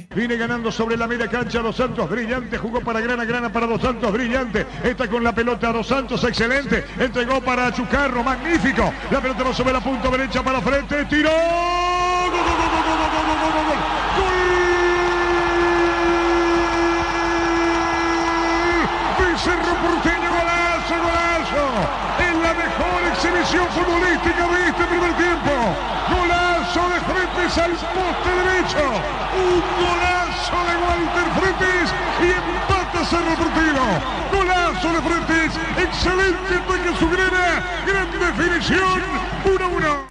Viene ganando sobre la media cancha Dos Santos, brillante, jugó para Grana para Dos Santos, brillante, está con la pelota Dos Santos, excelente, entregó para Chucarro, magnífico, la pelota va sobre la punta derecha para frente, tiró, ¡gol! Cerro Porteño, golazo, en la mejor exhibición futbolística de este primer tiempo, golazo de Fretes al poste derecho, un golazo de Walter Fretes y empata Cerro Porteño, golazo de Fretes, excelente ataque a su grana, gran definición, 1-1.